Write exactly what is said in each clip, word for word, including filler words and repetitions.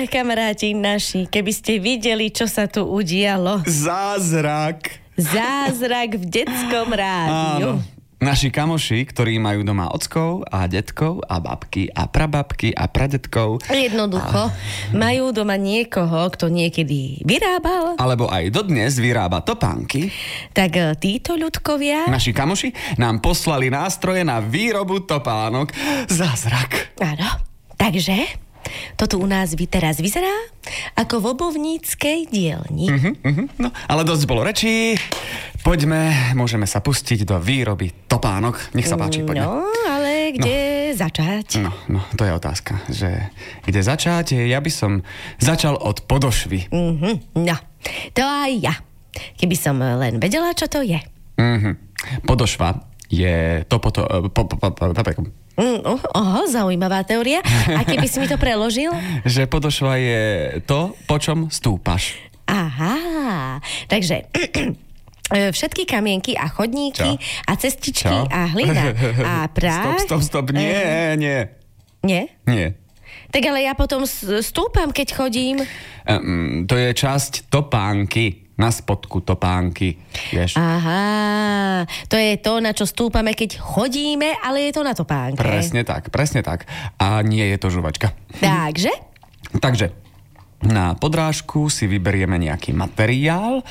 kamaráti naši, keby ste videli, čo sa tu udialo. Zázrak. Zázrak v detskom rádiu. Áno. Naši kamoši, ktorí majú doma ockov a detkov a babky a prababky a pradetkov. Jednoducho, a... majú doma niekoho, kto niekedy vyrábal. Alebo aj dodnes vyrába topánky. Tak títo ľudkovia... Naši kamoši nám poslali nástroje na výrobu topánok. Zázrak. Áno, takže... To tu u nás vy teraz vyzerá ako v obuvníckej dielni. Uh-huh, uh-huh. No, ale dosť bolo rečí. Poďme, môžeme sa pustiť do výroby topánok. Nech sa páči, poďme. No, ale kde no. začať? No, no, to je otázka, že kde začať? Ja by som začal od podošvy. Uh-huh. No, to aj ja. Keby som len vedela, čo to je. Uh-huh. Podošva je to poto... Po, po, po, po, po, Mm, oh, oho, zaujímavá teória. A keby si mi to preložil? Že podošva je to, po čom stúpaš. Aha, takže všetky kamienky a chodníky Čo? a cestičky Čo? a hlina a prach. Stop, stop, stop, nie, uh, nie. Nie? Nie. Tak ale ja potom stúpam, keď chodím. Um, to je časť topánky. Na spodku topánky, vieš. Aha, to je to, na čo stúpame, keď chodíme, ale je to na topánke. Presne tak, presne tak. A nie je to žuvačka. Takže? Takže, na podrážku si vyberieme nejaký materiál,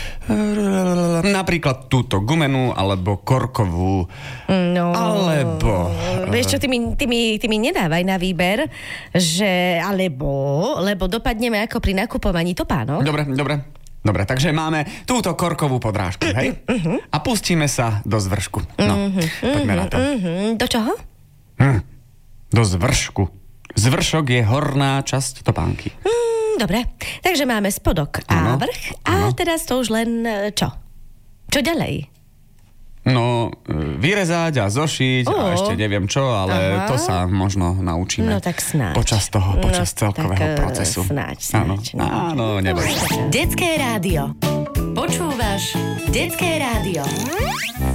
napríklad túto gumenú, alebo korkovú, no, alebo... Vieš čo, ty mi, ty, mi, ty mi nedávaj na výber, že alebo, lebo dopadneme ako pri nakupovaní topánok. Dobre, dobre. Dobre, takže máme túto korkovú podrážku, hej? Uh-huh. A pustíme sa do zvršku. No, uh-huh, poďme uh-huh, na to. Uh-huh. Do čoho? Hm, do zvršku. Zvršok je horná časť topánky. Mm, dobre, takže máme spodok a ano, vrch. A ano. teraz to už len čo? Čo ďalej? No, vyrezať a zošiť oh. a ešte neviem čo, ale Aha. to sa možno naučíme. No tak snáď. Počas toho, počas no, celkového tak, procesu. Snáď, snáď. Áno, áno, neboj. Detské rádio. Počúvaš Detské rádio.